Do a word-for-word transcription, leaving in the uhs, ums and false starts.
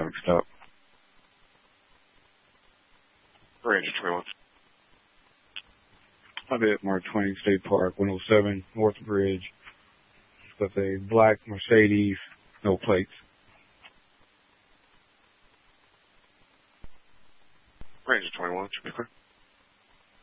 traffic stop. Ranger twenty-one. I'm at Mark Twain State Park, one oh seven North Bridge, with a black Mercedes, no plates. Ranger twenty-one, should be clear.